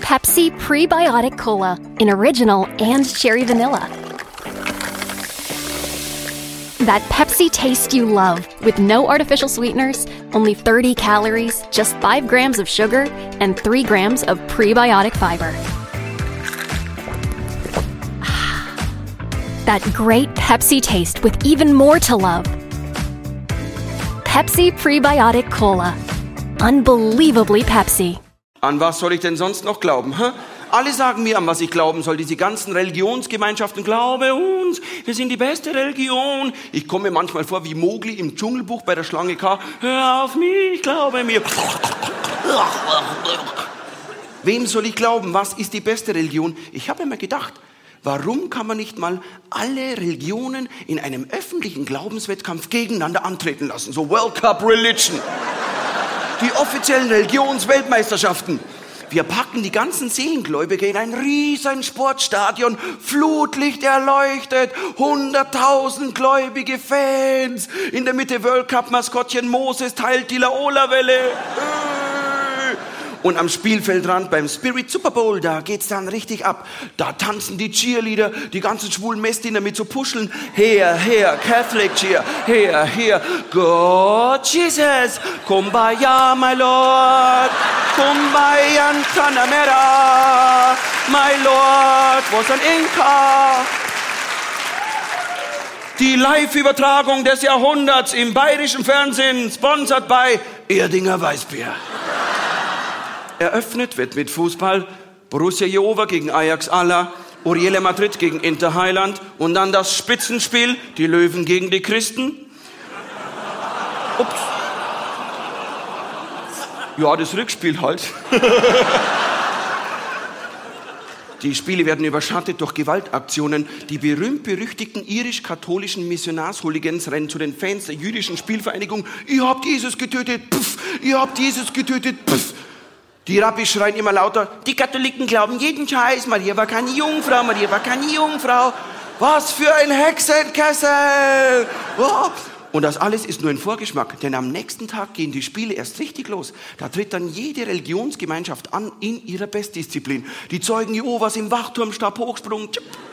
Pepsi Prebiotic Cola in original and cherry vanilla. That Pepsi taste you love with no artificial sweeteners, only 30 calories, just 5 grams of sugar, and 3 grams of prebiotic fiber. That great Pepsi taste with even more to love. Pepsi Prebiotic Cola. Unbelievably Pepsi. An was soll ich denn sonst noch glauben? Hä? Alle sagen mir, an was ich glauben soll. Diese ganzen Religionsgemeinschaften. Glaube uns, wir sind die beste Religion. Ich komme mir manchmal vor wie Mowgli im Dschungelbuch bei der Schlange K. Hör auf mich, glaube mir. Wem soll ich glauben? Was ist die beste Religion? Ich habe mir gedacht, warum kann man nicht mal alle Religionen in einem öffentlichen Glaubenswettkampf gegeneinander antreten lassen? So World Cup Religion. Die offiziellen Religionsweltmeisterschaften. Wir packen die ganzen Seelengläubiger in ein riesen Sportstadion, Flutlicht erleuchtet, 100.000 gläubige Fans. In der Mitte World Cup Maskottchen Moses teilt die Laola-Welle. Und am Spielfeldrand beim Spirit Super Bowl, da geht's dann richtig ab. Da tanzen die Cheerleader, die ganzen schwulen Messdiener mit so Puscheln. Her, Catholic Cheer, her, God Jesus, Kumbaya, my Lord, Kumbaya, Tanamera, my Lord, was ein Inka. Die Live-Übertragung des Jahrhunderts im bayerischen Fernsehen, sponsert bei Erdinger Weißbier. Eröffnet wird mit Fußball Borussia Jehova gegen Ajax Allah, Oriele Madrid gegen Inter Mailand und dann das Spitzenspiel, die Löwen gegen die Christen. Ups. Ja, das Rückspiel halt. Die Spiele werden überschattet durch Gewaltaktionen. Die berühmt-berüchtigten irisch-katholischen Missionars-Hooligans rennen zu den Fans der jüdischen Spielvereinigung. Ihr habt Jesus getötet, pff, ihr habt Jesus getötet, pff. Die Rabbis schreien immer lauter, die Katholiken glauben jeden Scheiß, Maria war keine Jungfrau, Maria war keine Jungfrau. Was für ein Hexenkessel! Oh. Und das alles ist nur ein Vorgeschmack, denn am nächsten Tag gehen die Spiele erst richtig los. Da tritt dann jede Religionsgemeinschaft an in ihrer Bestdisziplin. Die Zeugen Jehovas im Wachturmstab Hochsprung,